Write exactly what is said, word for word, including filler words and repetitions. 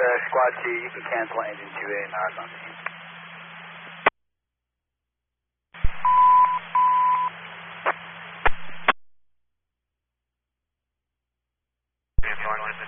Squad two, you can cancel engine two A marathon team. This